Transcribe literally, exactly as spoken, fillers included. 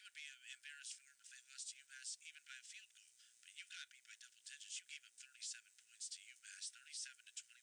would be uh, embarrassed for them if they lost to UMass even by a field goal. But you got beat by double digits. You gave up thirty-seven points to UMass, thirty-seven to twenty.